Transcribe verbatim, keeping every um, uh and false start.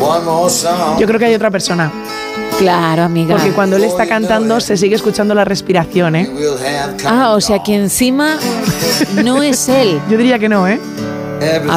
Yo creo que hay otra persona. Claro, amiga. Porque cuando él está cantando se sigue escuchando la respiración, ¿eh? Ah, o sea que encima no es él. Yo diría que no, ¿eh? A